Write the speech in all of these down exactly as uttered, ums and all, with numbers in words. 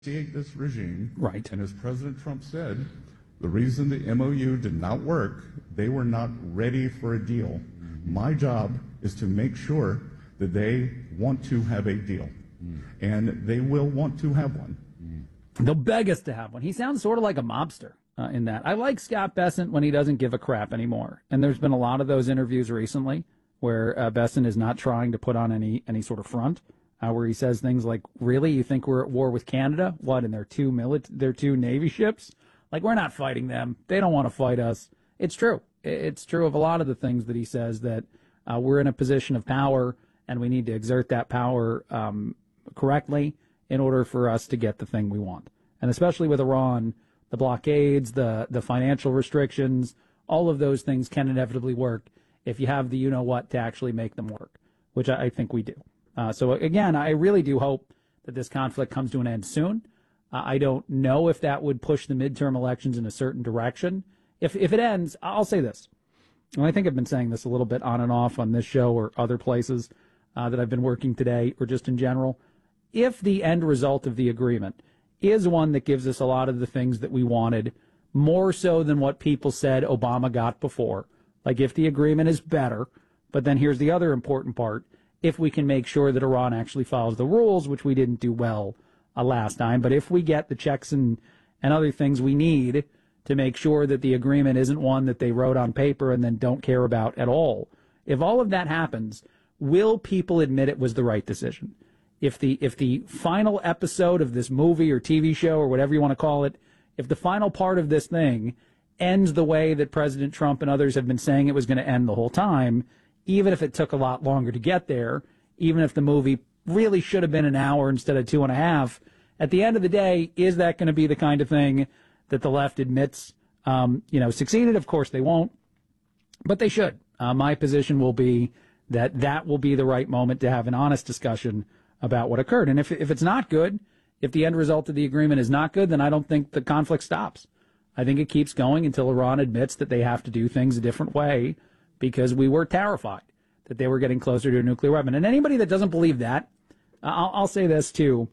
this regime. Right. And as President Trump said, the reason the M O U did not work, they were not ready for a deal. Mm-hmm. My job is to make sure that they want to have a deal. Mm. And they will want to have one. Mm. They'll beg us to have one. He sounds sort of like a mobster uh, in that. I like Scott Bessent when he doesn't give a crap anymore. And there's been a lot of those interviews recently where uh, Bessent is not trying to put on any, any sort of front. Uh, where he says things like, really, you think we're at war with Canada? What, and their two mili- their two Navy ships? Like, we're not fighting them. They don't want to fight us. It's true. It's true of a lot of the things that he says, that uh, we're in a position of power and we need to exert that power um, correctly in order for us to get the thing we want. And especially with Iran, the blockades, the, the financial restrictions, all of those things can inevitably work if you have the you-know-what to actually make them work, which I, I think we do. Uh, so, again, I really do hope that this conflict comes to an end soon. Uh, I don't know if that would push the midterm elections in a certain direction. If if it ends, I'll say this. And I think I've been saying this a little bit on and off on this show or other places uh, that I've been working today or just in general. If the end result of the agreement is one that gives us a lot of the things that we wanted, more so than what people said Obama got before, like if the agreement is better, but then here's the other important part, if we can make sure that Iran actually follows the rules, which we didn't do well uh, last time. But if we get the checks and, and other things we need to make sure that the agreement isn't one that they wrote on paper and then don't care about at all, if all of that happens, will people admit it was the right decision? If the if the final episode of this movie or T V show or whatever you want to call it, if the final part of this thing ends the way that President Trump and others have been saying it was going to end the whole time, even if it took a lot longer to get there, even if the movie really should have been an hour instead of two and a half, at the end of the day, is that going to be the kind of thing that the left admits, um, you know, succeeded? Of course they won't, but they should. Uh, my position will be that that will be the right moment to have an honest discussion about what occurred. And if if it's not good, if the end result of the agreement is not good, then I don't think the conflict stops. I think it keeps going until Iran admits that they have to do things a different way, because we were terrified that they were getting closer to a nuclear weapon. And anybody that doesn't believe that, I'll, I'll say this too.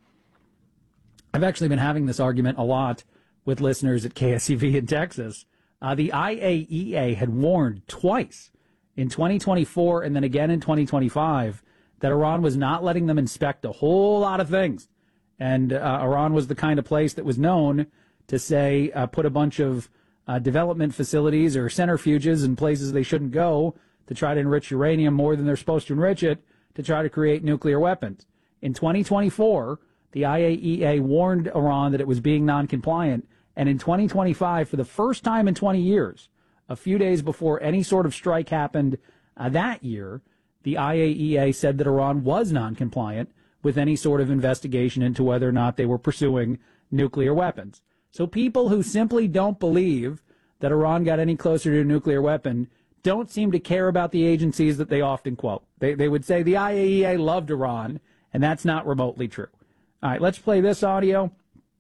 I've actually been having this argument a lot with listeners at K S E V in Texas. Uh, the I A E A had warned twice in twenty twenty-four and then again in twenty twenty-five that Iran was not letting them inspect a whole lot of things. And uh, Iran was the kind of place that was known to say, uh, put a bunch of Uh, development facilities or centrifuges in places they shouldn't go to try to enrich uranium more than they're supposed to enrich it to try to create nuclear weapons. In twenty twenty-four, the I A E A warned Iran that it was being non-compliant, and in twenty twenty-five, for the first time in twenty years, a few days before any sort of strike happened uh, that year, the I A E A said that Iran was non-compliant with any sort of investigation into whether or not they were pursuing nuclear weapons. So people who simply don't believe that Iran got any closer to a nuclear weapon don't seem to care about the agencies that they often quote. They, they would say the I A E A loved Iran, and that's not remotely true. All right, let's play this audio.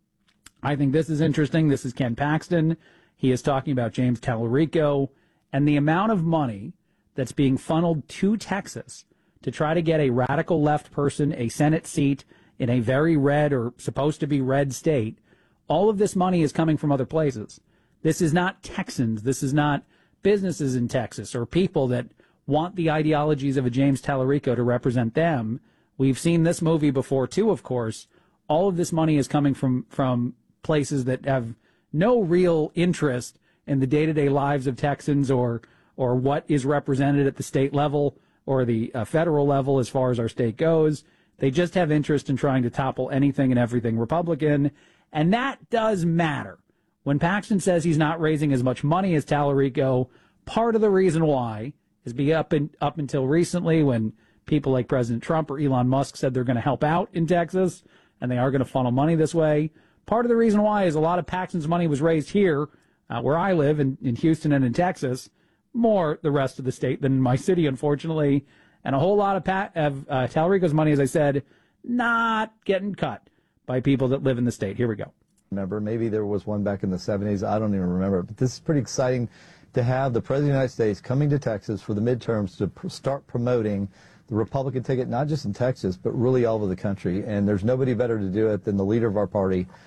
I think this is interesting. This is Ken Paxton. He is talking about James Tallarico and the amount of money that's being funneled to Texas to try to get a radical left person a Senate seat in a very red or supposed to be red state. All of this money is coming from other places. This is not Texans. This is not businesses in Texas or people that want the ideologies of a James Tallarico to represent them. We've seen this movie before, too, of course. All of this money is coming from, from places that have no real interest in the day-to-day lives of Texans or or what is represented at the state level or the uh, federal level as far as our state goes. They just have interest in trying to topple anything and everything Republican. And that does matter. When Paxton says he's not raising as much money as Tallarico, part of the reason why is be up in, up until recently when people like President Trump or Elon Musk said they're going to help out in Texas and they are going to funnel money this way. Part of the reason why is a lot of Paxton's money was raised here, uh, where I live in, in Houston and in Texas, more the rest of the state than in my city, unfortunately. And a whole lot of, Pat, of uh, Tallarico's money, as I said, not getting cut by people that live in the state. Here we go. Remember, maybe there was one back in the seventies. I don't even remember. But this is pretty exciting to have the President of the United States coming to Texas for the midterms to pr start promoting the Republican ticket, not just in Texas, but really all over the country. And there's nobody better to do it than the leader of our party,